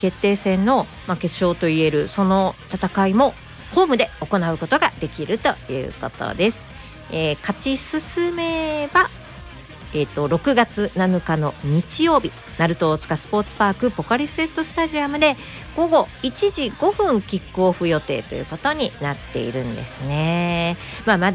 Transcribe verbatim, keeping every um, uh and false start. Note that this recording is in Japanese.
決定戦の、まあ、決勝といえるその戦いもホームで行うことができるということです。えー、勝ち進めば、えー、とろくがつなのかの日曜日、鳴門大塚スポーツパークポカリスエットスタジアムでごごいちじごふんキックオフ予定ということになっているんですね。まあ、まだ